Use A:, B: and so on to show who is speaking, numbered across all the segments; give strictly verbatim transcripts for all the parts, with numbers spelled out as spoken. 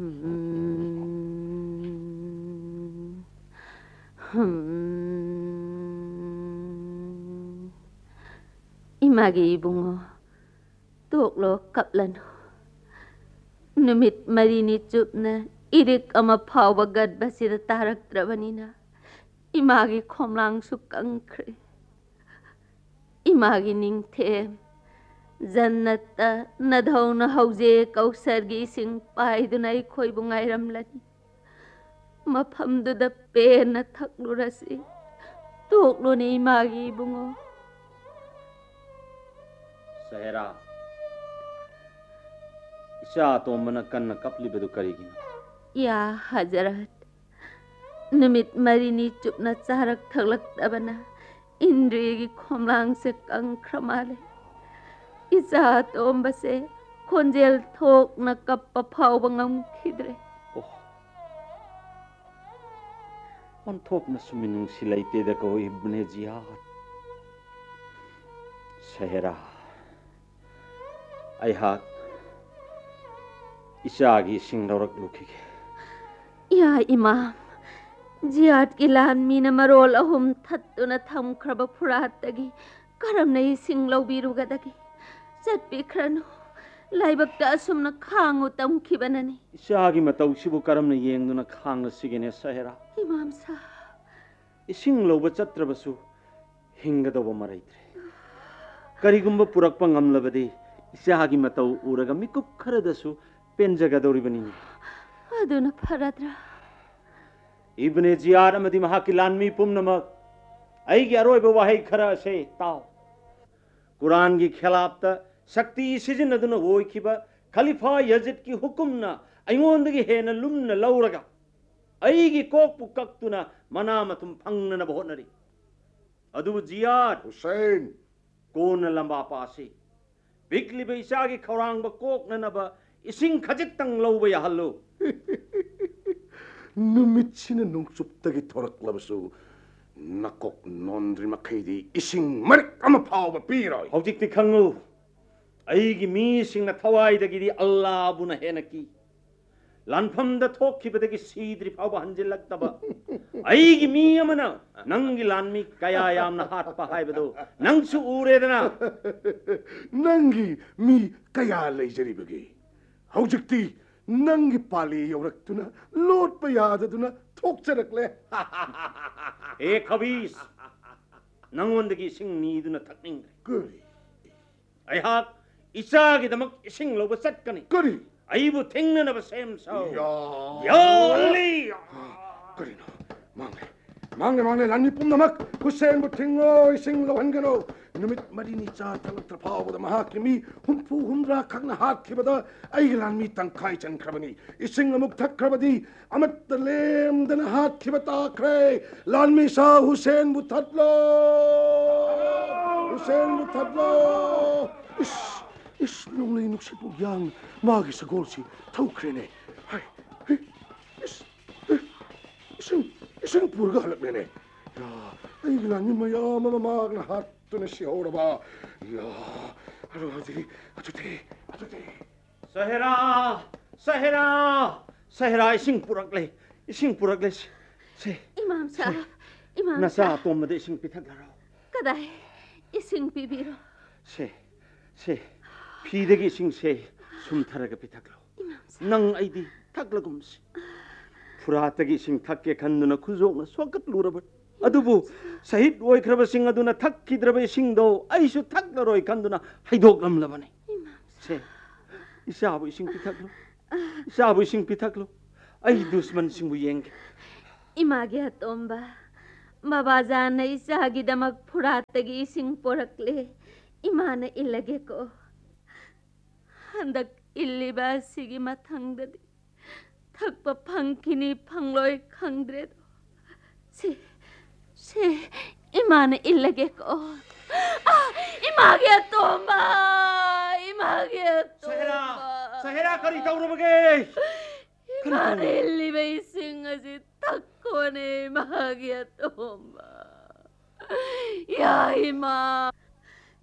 A: 음, 음, 이마기 이붕어 똑로 kaplan numit marini chupna irik ama phawa gad basira tarak trabanina imagi khomlang su kangkhre imagi ningthe jannata nadhauna hauze kausargi sing paiduna khoi bungai ramlani mafamduda pena thaklurasi toklo ni imagi bungo
B: Sahera Isha to mana kanna kapli bedu karigina
A: Ya Hajarat numit marini chupna charak thaglak tabana indri gi khomlang se kangkhramale Isa tombase khonjel thok na kappa phau bangam khidre
B: Oh on thop na suminung silai te da ko ibne jihad Sahera ai hat Isha gi sing lorak lukige
A: Ya Imam Jihad ki lan mina marol ahum thattuna thamkhraba phuratagi karamnai sing laubiru gadagi satpi khranu laibakta asumna khangu tamkhibanani
B: Isha gi matau sibu karamna yengduna khang sigene Sahera
A: Imam sa
B: Ising loba chatrabasu hingadaba maraitre karigumba purakpa ngamlabadi Isha gi matau uraga mikup kharadasu penjagadoribani
A: aduna pharadra
B: Ibne Ziyad amadi mahaki lanmi pumnamak aigi aroiba wahai khara se tau Quran gi khilafta shakti sizinaduna hoikiba Khalifa Yazid ki hukumna aingondagi hena lumna lauraga aigi kokpu kaktuna manamatum phangnana bahonari adu Ziyad
C: Hussein
B: kona lamba pasi bikliba isagi khawrangba koknanaba ising khajitang lauba yahallo
C: Numitsina nungsuptagi thoraklabsu nakok nondri makhaidi ising marik ama phawba piroi
B: hojikti khangu aigi mi singna thawaidagidi Allah buna henaki lanphamda thokkibadagi sidri phawba hanjillaktaba aigi mi amana nangi lanmi kaya yamna hatpa haibado nangsu uredana
C: nangi mi kaya leijaribagi hojikti nangi pali yoraktuna lotpa yadaduna thokcharakle
B: e khabis nangondagi sing niduna thakning
C: kari
B: aihak isagi damak sing loba satkani
C: kari
B: aibu thengnana sem sao
C: ya
B: ya ali
C: kari no mangle mangle mangle lanni pumnamak Hussein butingo ising lo hangano numit marini cha talatra phawda mahakimi humpu humra khagna hat khibada ailan mi tangkai chan khrabani ising amuk thak khrabadi amat lem dan hat khibata khre lanmi sa Hussein buthatlo Hussein buthatlo is is nunglay nuksipu yang magi sa golsi thaukrene hai is ising ising purga halakne ya ailan mi maya mama magna hat tuna si horaba ya arodi atuti atuti
B: Sahera Sahera Sahera ising purakle ising purakle se
A: Imam sa Imam
B: nasa tomade ising pithagaro
A: kadai ising pibiro
B: se se pidagi ising se sumtharaga pithaglo nang aidi thaglagumsi puratagi ising thakke khanduna khuzokna sokat lurabat adubu sahid oi khraba sing aduna thak kidraba sing do aisu thak naroi kanduna haidok lamlabane se isabu sing pithaklo isabu sing pithaklo ai dusman sing bu yeng
A: imagi atomba mabazana isagi damak phuratagi sing porakle imana illage ko handak illiba sigi mathangdadi thakpa phangkini phangloi khangdre se Se imana illage ko ah imagi atomba imagi atomba
B: Sahera Sahera kari taurabage
A: imana illiba singasi takkone imagi atomba ya imam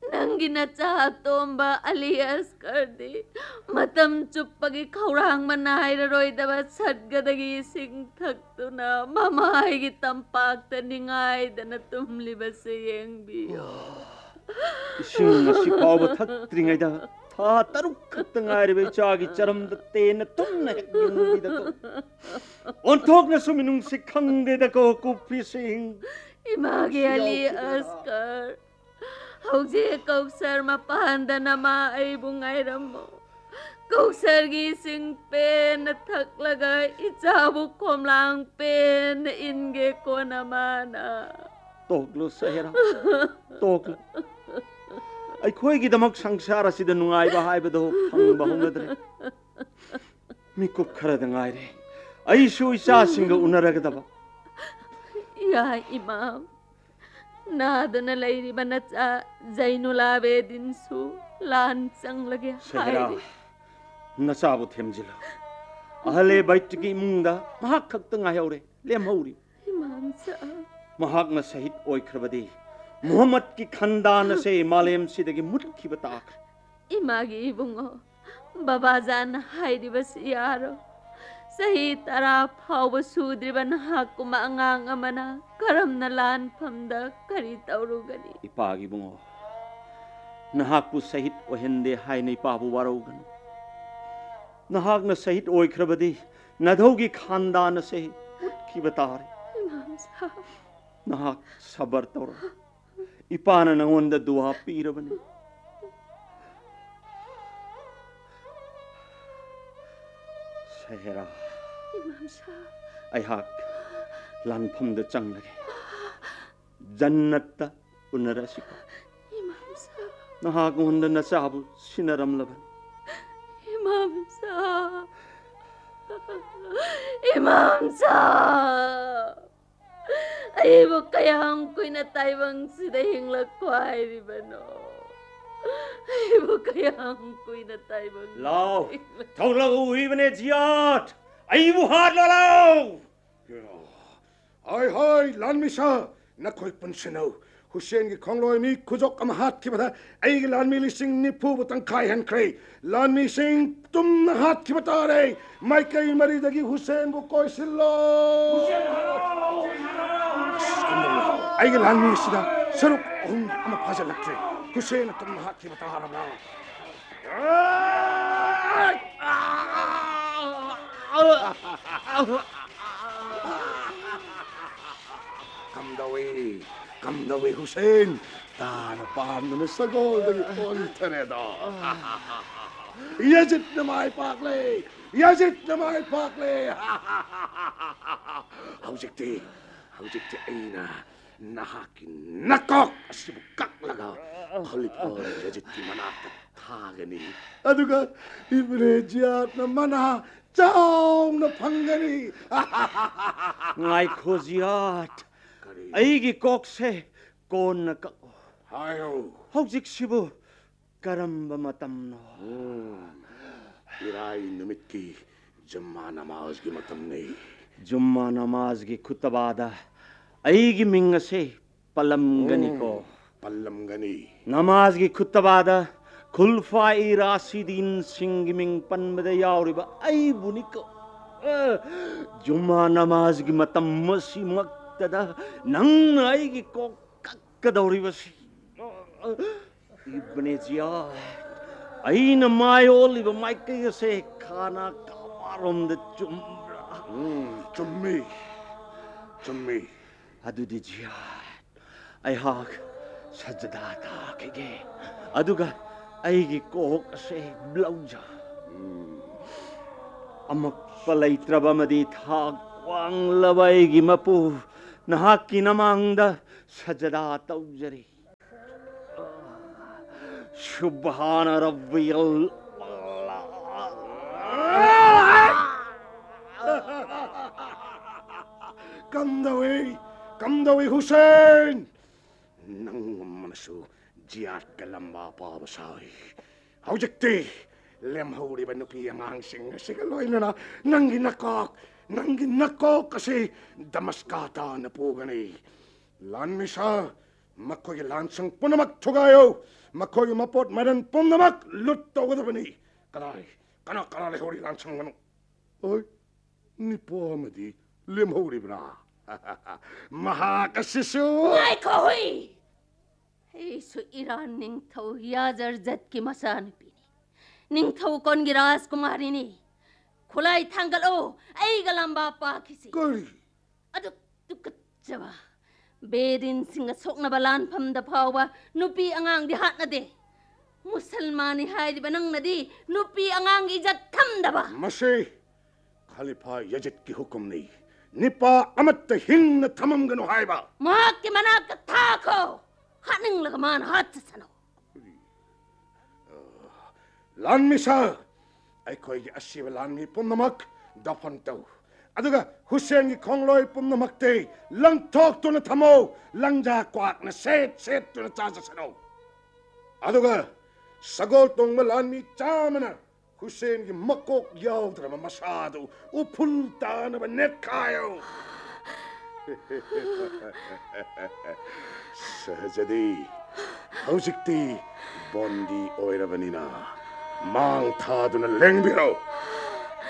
A: Nangi nacha tomba alias kardi matam chuppagi khaurang manai roi daba sadgadagi sing thaktuna mama gi tampak ta ningai dana tumli base yengbiyo
B: Ising na si Pao thak tringayda tha taruk khaktangai re chagi charamda ten tumna yengbi da ko onthok na suminung si khangde da ko kupi sing
A: imagi alias kar Hauji kausar mapahanda nama ay bungay ramo. Kausar gising pen na thaklaga ichabu komlang pen na inge ko namana.
B: Toklo sahera toklo ay khoi gi damak sangsara sida nungai ba hai bado phang ba hongadre mikup khara dangai re ay shu isa singa unaraga daba
A: Ya imam Nadana lairi banacha Zainula bedin su lansang lagi
B: sahera nasabu themjila ahale baitki mungda mahak khakta ngai haure lem hauri
A: Imam sa
B: mahak na sahid oikrabadi Muhammad ki khandana se malem sidagi mutki batak
A: Imagi bungo babajan haidi bas yaro Sahi tara phawba sudriban hakuma angang amana karam na lan phamda kari taurugani
B: ipagi bungo nahak pu sahid ohende hai nei pabu waraugan nahak na sahid oikrabadi nadhogi khandana se mutki batare
A: Imam sahab
B: nahak sabar tawra ipana nangonda dua pirabani sahera
A: Imam sahab
B: ai hak lan phamda changlage jannatta unarasiko
A: Imam sahab
B: nahak honda nasabu sinaram laban
A: Imam sahab Imam sahab Ay mo kayang ko'y nataybang sida hingla kway di ba no? Ay mo kayang ko'y nataybang
B: lao thong la ui bane jiat ai bu hat la lao
C: Ay hay lan misa na koy pansinaw Hussein gi kongloi mi kuzok am hat ki bata ay gi lan mi lising ni pu butang kai han kray lan mi sing tum na hat ki bata re mai kai mari dagi Hussein bu koy sillo ay gi lan mi sida saruk um am phajal lakre Hussein tum na hat ki bata harabla Come the way, come the way, Hussein. Tana paham na sagol dagi ontere da. Yazid na mai pakle, Yazid na mai pakle. Haujikti, haujikti aina nahakin nakok asibukak laga. Halit or Yazid ki manata thagani. Aduga ibre jiat na mana chaong na phangani.
B: ngai khojiat aigi kokse kon na ka
C: Hayo.
B: hojik sibu karamba matamno
C: Irai numit ki Jumma namaz ki matam nahi.
B: jumma namaz gi kutabada aigi mingase palam gani ko
C: Pallam gani.
B: namaz gi kutabada khulfai rasidin singming panmada yauriba ai buniko jumma namaz gi matam masi maktada nang ai gi ko kakkadauribasi ibne jiya aina mayoliba maikayase khana kamarom da chumra
C: Chummi. Chummi.
B: adudi jiya ai hak sajada ta kege aduga aigi kok ase blauja amak palaitraba madi thak wang labai gi mapu nahaki namangda sajada taujari subhana rabbiyal
C: Come the way, come the way, Hussein. Nang manasu jiat kalamba pa basai. Haujikti lem huri banupi ang angsing sigaloy na nang ginakok, nang ginakok kasi damaskata na po gani. Lan misa makoy lansang punamak tugayo, makoy mapot madan punamak lutto gadabani. Kanay, kana kana hori lansang mano. Oy, ni po amadi lim hori bra. Mahakasisu.
A: Ay koy. Hey su Iran ning thau yazar zat ki masan pini. Ning thau kon giras kumari ni. Khulai thangal o ay galamba pa kisi.
C: Kari.
A: Aduk tukat jawa. Bedin singa sokna balan pam da pawa nupi angang di hat na de. Musalmani hai di banang na di nupi angang ijat tham da ba.
C: Masih khalifa yajit ki hukum ni. Nipa amat hin na thamam gano hai ba.
A: Mak ki manak ka thako. Haning lagaman hat sano.
C: Lan misa ay koy gi asiba lan mi punamak dafan taw. Aduga Hussein gi kongloi punamak te lang tok to na thamo lang ja kwak na set set to na chaja sano. Aduga sagol tong malan mi chamana Hussein gi makok yaw dra masado upul ta na ba net kayo. Sahajadi hausikti bondi oirabanina mang thaduna lengbiro